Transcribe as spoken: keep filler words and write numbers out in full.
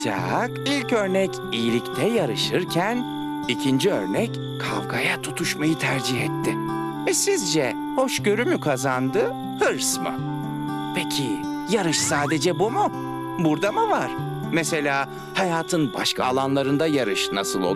Ancak ilk örnek iyilikte yarışırken ikinci örnek kavgaya tutuşmayı tercih etti. E sizce hoşgörü mü kazandı, hırs mı? Peki yarış sadece bu mu? Burada mı var? Mesela hayatın başka alanlarında yarış nasıl olur?